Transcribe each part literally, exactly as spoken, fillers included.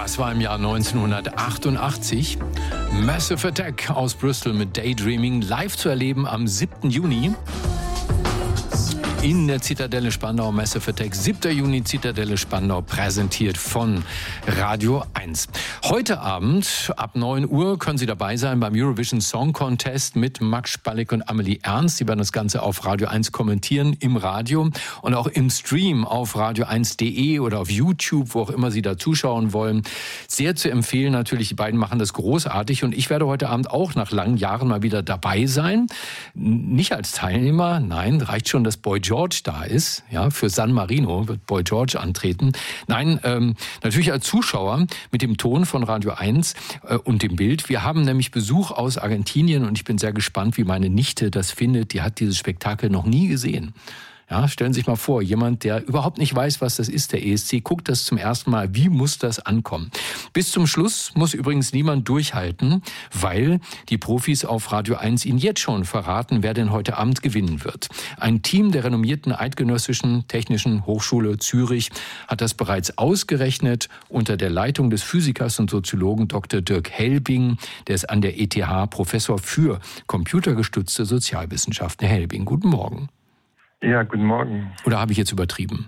Das war im Jahr neunzehnhundertachtundachtzig. Massive Attack aus Bristol mit Daydreaming live zu erleben am siebten Juni. In der Zitadelle Spandau, Massive Attack, siebter Juni, Zitadelle Spandau, präsentiert von Radio eins. Heute Abend ab neun Uhr können Sie dabei sein beim Eurovision Song Contest mit Max Spalleck und Amelie Ernst. Die werden das Ganze auf Radio eins kommentieren im Radio und auch im Stream auf radio eins punkt de oder auf YouTube, wo auch immer Sie da zuschauen wollen. Sehr zu empfehlen natürlich, die beiden machen das großartig und ich werde heute Abend auch nach langen Jahren mal wieder dabei sein. Nicht als Teilnehmer, nein, reicht schon, dass Boy George da ist, ja, für San Marino wird Boy George antreten. Nein, ähm, natürlich als Zuschauer mit dem Ton von Radio eins äh, und dem Bild. Wir haben nämlich Besuch aus Argentinien und ich bin sehr gespannt, wie meine Nichte das findet. Die hat dieses Spektakel noch nie gesehen. Ja, stellen Sie sich mal vor, jemand, der überhaupt nicht weiß, was das ist, der E S C, guckt das zum ersten Mal. Wie muss das ankommen? Bis zum Schluss muss übrigens niemand durchhalten, weil die Profis auf Radio eins Ihnen jetzt schon verraten, wer denn heute Abend gewinnen wird. Ein Team der renommierten Eidgenössischen Technischen Hochschule Zürich hat das bereits ausgerechnet unter der Leitung des Physikers und Soziologen Doktor Dirk Helbing. Der ist an der E T H Professor für computergestützte Sozialwissenschaften. Herr Helbing, guten Morgen. Ja, guten Morgen. Oder habe ich jetzt übertrieben?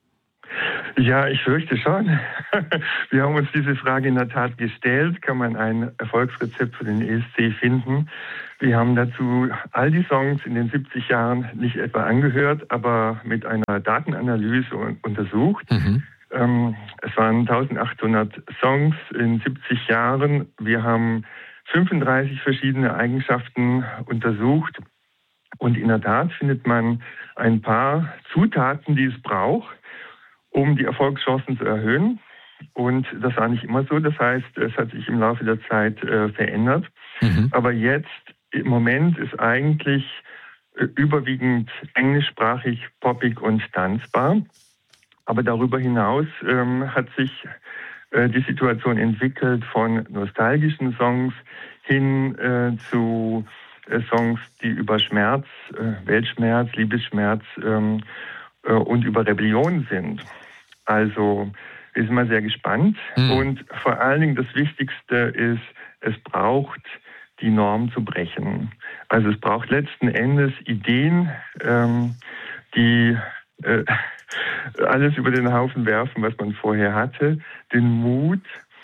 Ja, ich fürchte schon. Wir haben uns diese Frage in der Tat gestellt. Kann man ein Erfolgsrezept für den E S C finden? Wir haben dazu all die Songs in den siebzig Jahren nicht etwa angehört, aber mit einer Datenanalyse untersucht. Mhm. Ähm, es waren eintausendachthundert Songs in siebzig Jahren. Wir haben fünfunddreißig verschiedene Eigenschaften untersucht. Und in der Tat findet man ein paar Zutaten, die es braucht, um die Erfolgschancen zu erhöhen. Und das war nicht immer so. Das heißt, es hat sich im Laufe der Zeit äh, verändert. Mhm. Aber jetzt, im Moment, ist eigentlich äh, überwiegend englischsprachig, poppig und tanzbar. Aber darüber hinaus ähm, hat sich äh, die Situation entwickelt von nostalgischen Songs hin äh, zu Songs, die über Schmerz, äh, Weltschmerz, Liebesschmerz ähm, äh, und über Rebellion sind. Also wir sind mal sehr gespannt. Mhm. Und vor allen Dingen das Wichtigste ist, es braucht die Norm zu brechen. Also es braucht letzten Endes Ideen, ähm, die äh, alles über den Haufen werfen, was man vorher hatte, den Mut,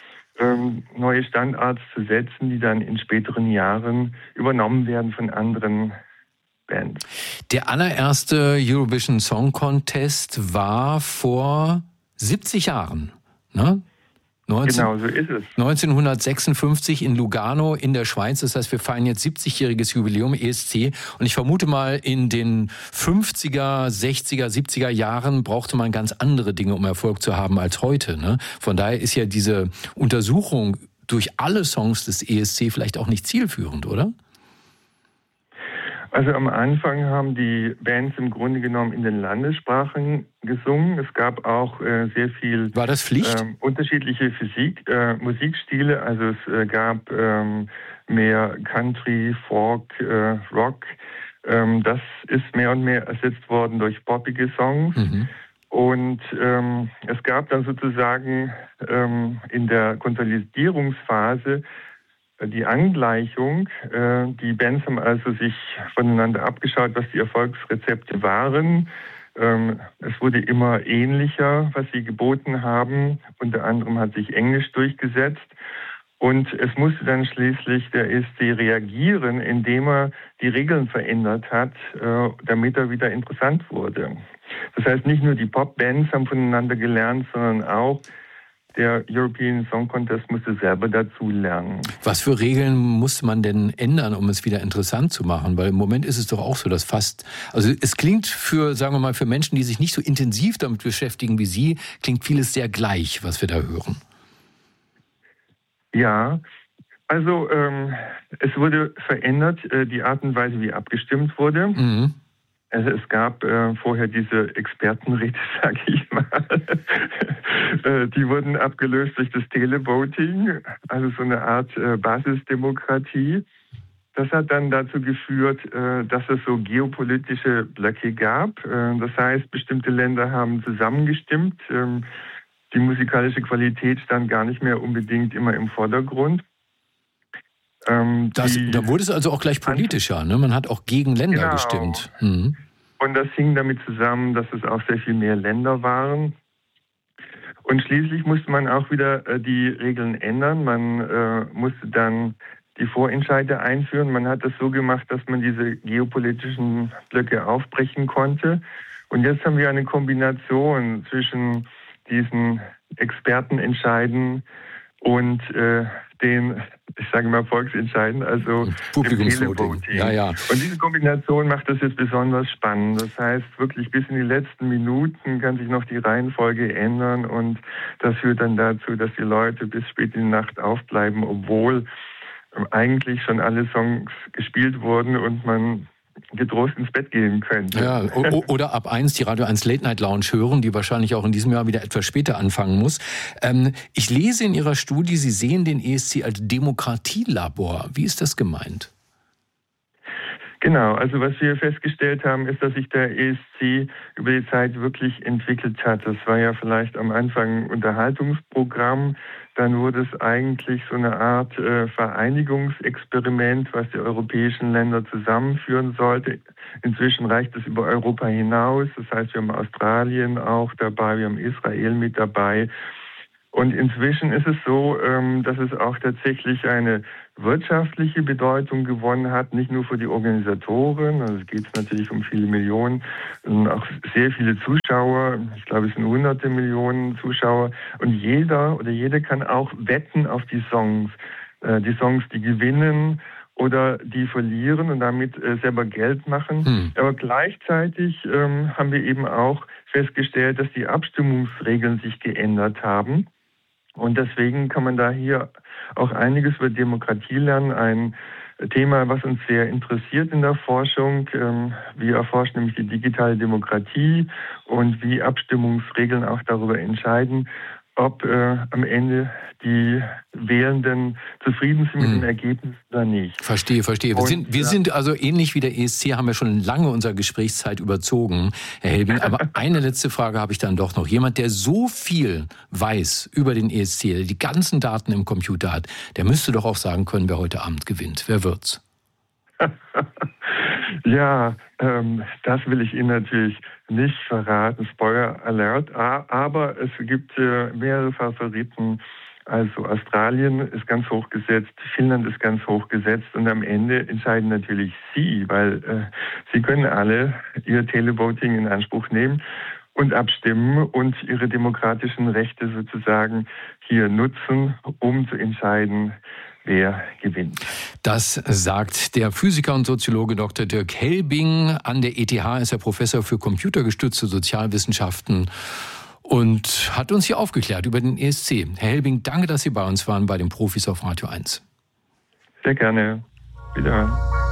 neue Standards zu setzen, die dann in späteren Jahren übernommen werden von anderen Bands. Der allererste Eurovision Song Contest war vor siebzig Jahren, ne? neunzehn, genau, so ist es. neunzehnhundertsechsundfünfzig in Lugano in der Schweiz. Das heißt, wir feiern jetzt siebzigjähriges Jubiläum E S C. Und ich vermute mal, in den fünfziger, sechziger, siebziger Jahren brauchte man ganz andere Dinge, um Erfolg zu haben als heute. Ne? Von daher ist ja diese Untersuchung durch alle Songs des E S C vielleicht auch nicht zielführend, oder? Also am Anfang haben die Bands im Grunde genommen in den Landessprachen gesungen. Es gab auch äh, sehr viel War das Pflicht? Ähm, unterschiedliche Physik, äh, Musikstile. Also es äh, gab ähm, mehr Country, Folk, äh, Rock. Ähm, das ist mehr und mehr ersetzt worden durch poppige Songs. Mhm. Und ähm, es gab dann sozusagen ähm, in der Konsolidierungsphase die Angleichung. Äh, die Bands haben also sich voneinander abgeschaut, was die Erfolgsrezepte waren. Ähm, es wurde immer ähnlicher, was sie geboten haben. Unter anderem hat sich Englisch durchgesetzt. Und es musste dann schließlich der E S C reagieren, indem er die Regeln verändert hat, äh, damit er wieder interessant wurde. Das heißt, nicht nur die Popbands haben voneinander gelernt, sondern auch der European Song Contest musste selber dazu lernen. Was für Regeln musste man denn ändern, um es wieder interessant zu machen? Weil im Moment ist es doch auch so, dass fast, also es klingt für, sagen wir mal, für Menschen, die sich nicht so intensiv damit beschäftigen wie Sie, klingt vieles sehr gleich, was wir da hören. Ja, also ähm, es wurde verändert, äh, die Art und Weise, wie abgestimmt wurde. Mhm. Also es gab äh, vorher diese Expertenräte, sage ich mal. äh, die wurden abgelöst durch das Televoting, also so eine Art äh, Basisdemokratie. Das hat dann dazu geführt, äh, dass es so geopolitische Blöcke gab. Äh, das heißt, bestimmte Länder haben zusammengestimmt. Ähm, die musikalische Qualität stand gar nicht mehr unbedingt immer im Vordergrund. Ähm, das, da wurde es also auch gleich politischer, ne? Man hat auch gegen Länder genau. gestimmt. Mhm. Und das hing damit zusammen, dass es auch sehr viel mehr Länder waren. Und schließlich musste man auch wieder äh, die Regeln ändern. Man äh, musste dann die Vorentscheide einführen. Man hat das so gemacht, dass man diese geopolitischen Blöcke aufbrechen konnte. Und jetzt haben wir eine Kombination zwischen diesen Expertenentscheiden und äh, den, ich sage mal, Volksentscheiden, also Publikumsvoting. Ja, ja. Und diese Kombination macht das jetzt besonders spannend. Das heißt, wirklich bis in die letzten Minuten kann sich noch die Reihenfolge ändern und das führt dann dazu, dass die Leute bis spät in die Nacht aufbleiben, obwohl eigentlich schon alle Songs gespielt wurden und man getrost ins Bett gehen könnte. Ja, oder ab eins die Radio eins Late Night Lounge hören, die wahrscheinlich auch in diesem Jahr wieder etwas später anfangen muss. Ähm, ich lese in Ihrer Studie, Sie sehen den E S C als Demokratielabor. Wie ist das gemeint? Genau, also was wir festgestellt haben, ist, dass sich der E S C über die Zeit wirklich entwickelt hat. Das war ja vielleicht am Anfang ein Unterhaltungsprogramm, dann wurde es eigentlich so eine Art äh, Vereinigungsexperiment, was die europäischen Länder zusammenführen sollte. Inzwischen reicht es über Europa hinaus, das heißt, wir haben Australien auch dabei, wir haben Israel mit dabei. Und inzwischen ist es so, dass es auch tatsächlich eine wirtschaftliche Bedeutung gewonnen hat, nicht nur für die Organisatoren, also es geht natürlich um viele Millionen, sondern auch sehr viele Zuschauer, ich glaube es sind hunderte Millionen Zuschauer und jeder oder jede kann auch wetten auf die Songs, die Songs, die gewinnen oder die verlieren und damit selber Geld machen. Hm. Aber gleichzeitig ähm, haben wir eben auch festgestellt, dass die Abstimmungsregeln sich geändert haben. Und deswegen kann man da hier auch einiges über Demokratie lernen. Ein Thema, was uns sehr interessiert in der Forschung. Wir erforschen nämlich die digitale Demokratie und wie Abstimmungsregeln auch darüber entscheiden, ob äh, am Ende die Wählenden zufrieden sind mit hm. dem Ergebnis oder nicht. Verstehe, verstehe. Wir, und, sind, wir ja. sind also ähnlich wie der E S C, haben wir schon lange unsere Gesprächszeit überzogen, Herr Helbing. Aber eine letzte Frage habe ich dann doch noch. Jemand, der so viel weiß über den E S C, der die ganzen Daten im Computer hat, der müsste doch auch sagen können, wer heute Abend gewinnt. Wer wird's? Ja, ähm, das will ich Ihnen natürlich nicht verraten, Spoiler Alert, aber es gibt äh, mehrere Favoriten. Also Australien ist ganz hoch gesetzt, Finnland ist ganz hoch gesetzt und am Ende entscheiden natürlich Sie, weil äh, Sie können alle Ihr Televoting in Anspruch nehmen und abstimmen und Ihre demokratischen Rechte sozusagen hier nutzen, um zu entscheiden, wer gewinnt. Das sagt der Physiker und Soziologe Doktor Dirk Helbing. An der E T H ist er Professor für computergestützte Sozialwissenschaften und hat uns hier aufgeklärt über den E S C. Herr Helbing, danke, dass Sie bei uns waren bei den Profis auf Radio eins. Sehr gerne. Wiederhören.